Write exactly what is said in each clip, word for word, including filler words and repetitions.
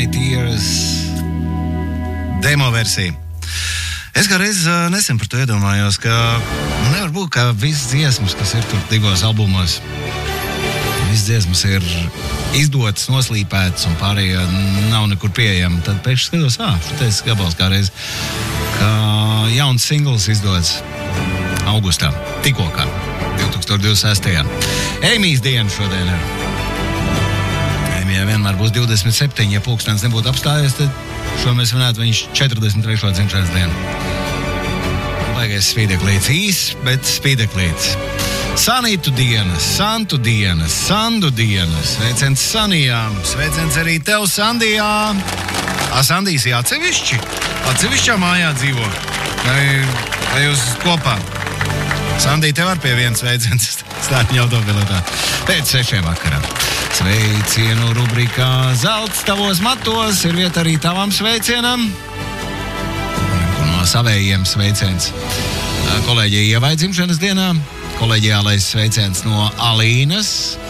Night Years demo versija. Es kā reiz nesen par to iedomājos, ka nevar būt, ka visas dziesmas, kas ir tur divos albumos, visas dziesmas ir izdotas, noslīpētas un pārējie nav nekur pieejama. Tad pēkšņi skatos, ā, šitais gabals kā reiz, ka jauns singls izdots augustā, tikko kā, divtūkstoš divdesmit sestajā. Eimijas diena šodien ir. Eimijai vienmēr būs divdesmit septiņi, ja pulkstens nebūtu apstājies, tad šo mēs runātu viņš četrdesmit trešo dzimšanas dienu. Baigais spīdeklīts, īs, bet spīdeklīts. Sanītu dienas, Santu dienas, Sandu dienas, sveiciens Sanijām, sveiciens arī tev, Sandijā. A, Sandijas ir atsevišķi? Atsevišķā mājā dzīvo? Vai, vai jūs kopā? Sandija, tev ar pie viens sveiciens stātņa autopilotā. Pēc sešiem vakarā. Sveicienu rubrikā Zelts tavos matos ir vieta arī tavam sveicienam. No savējiem sveiciens kolēģei Ievai dzimšanas dienā. Kolēģiālais sveiciens no Alīnas.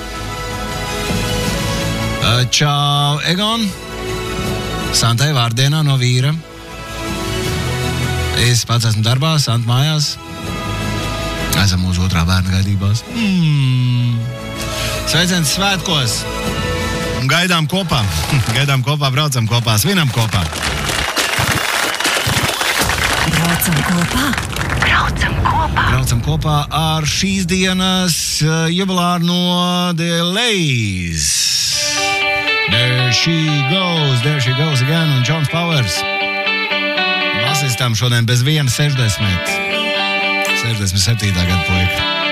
Čau, Egon. Santai vārdienā no vīra. Es pats esmu darbā, Sant mājās. Esam mūsu otrā bērna gaidībās. Mm. Sveiciens svētkos. Un gaidām kopā. Gaidām kopā, braucam kopā, svinam kopā. Braucam kopā. Braucam kopā. Braucam kopā ar šīs dienas uh, jubilāru no The Lays. There she goes, there she goes again, un Johns Powers. Basistam šodien bez viena sešdesmit. sešdesmit septītā gada puika.